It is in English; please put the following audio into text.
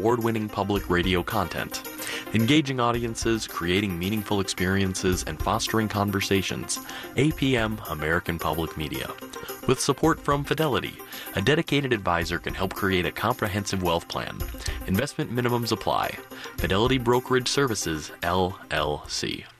award-winning public radio content. Engaging audiences, creating meaningful experiences, and fostering conversations. APM American Public Media. With support from Fidelity, a dedicated advisor can help create a comprehensive wealth plan. Investment minimums apply. Fidelity Brokerage Services, LLC.